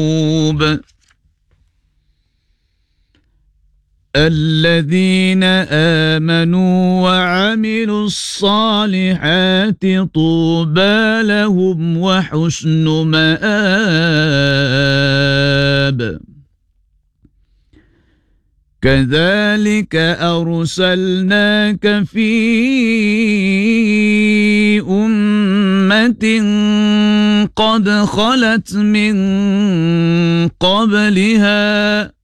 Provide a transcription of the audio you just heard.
الذين آمنوا وعملوا الصالحات طوبى لهم وحسن مآب. كذلك أرسلناك في أمة قد خلت من قبلها